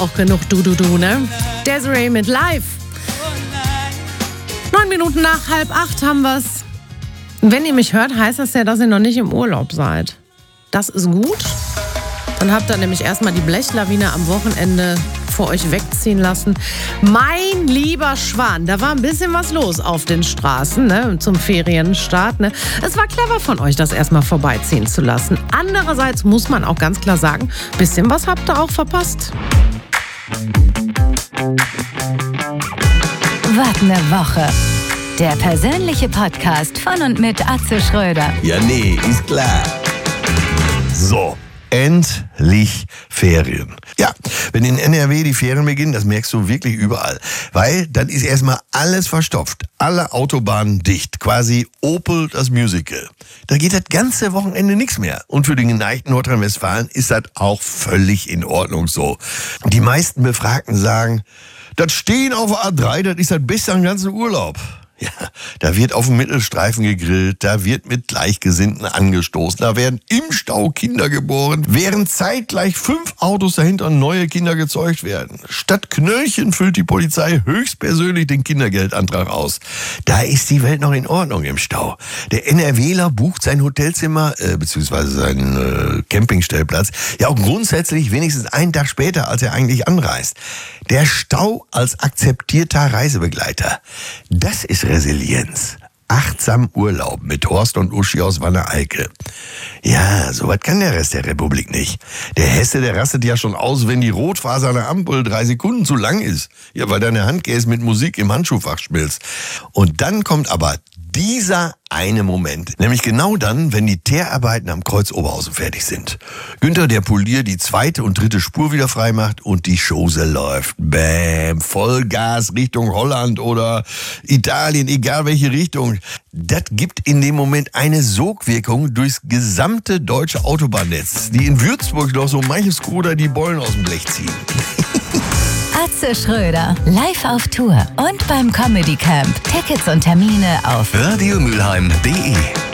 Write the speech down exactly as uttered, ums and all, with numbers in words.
Auch genug Du-Du-Du, ne? Desiree mit Live. Neun Minuten nach halb acht haben wir's. Wenn ihr mich hört, heißt das ja, dass ihr noch nicht im Urlaub seid. Das ist gut. Dann habt ihr nämlich erstmal die Blechlawine am Wochenende vor euch wegziehen lassen. Mein lieber Schwan, da war ein bisschen was los auf den Straßen, ne, zum Ferienstart. Ne. Es war clever von euch, das erstmal vorbeiziehen zu lassen. Andererseits muss man auch ganz klar sagen, ein bisschen was habt ihr auch verpasst. Wart eine Woche. Der persönliche Podcast von und mit Atze Schröder. Ja, nee, ist klar. So, endlich Ferien. Ja, wenn in N R W die Ferien beginnen, das merkst du wirklich überall. Weil dann ist erstmal alles verstopft. Alle Autobahnen dicht. Quasi Opel das Musical. Da geht das ganze Wochenende nichts mehr. Und für den geneigten Nordrhein-Westfalen ist das auch völlig in Ordnung so. Die meisten Befragten sagen, das Stehen auf der A drei, das ist das Beste am ganzen Urlaub. Ja, da wird auf dem Mittelstreifen gegrillt, da wird mit Gleichgesinnten angestoßen, da werden im Stau Kinder geboren, während zeitgleich fünf Autos dahinter neue Kinder gezeugt werden. Statt Knöllchen füllt die Polizei höchstpersönlich den Kindergeldantrag aus. Da ist die Welt noch in Ordnung im Stau. Der NRWler bucht sein Hotelzimmer, äh, beziehungsweise seinen äh, Campingstellplatz, ja auch grundsätzlich wenigstens einen Tag später, als er eigentlich anreist. Der Stau als akzeptierter Reisebegleiter. Das ist Resilienz. Achtsam Urlaub mit Horst und Uschi aus Wanne-Eickel. Ja, sowas kann der Rest der Republik nicht. Der Hesse, der rastet ja schon aus, wenn die rotfaserne Ampel drei Sekunden zu lang ist. Ja, weil deine Handkäse mit Musik im Handschuhfach schmilzt. Und dann kommt aber dieser eine Moment, nämlich genau dann, wenn die Teerarbeiten am Kreuz Oberhausen fertig sind. Günther, der Polier, die zweite und dritte Spur wieder frei macht und die Chose läuft. Bäm, Vollgas Richtung Holland oder Italien, egal welche Richtung. Das gibt in dem Moment eine Sogwirkung durchs gesamte deutsche Autobahnnetz, die in Würzburg noch so manches Skoda die Bollen aus dem Blech ziehen. Atze Schröder, live auf Tour und beim Comedy Camp. Tickets und Termine auf radiomülheim punkt de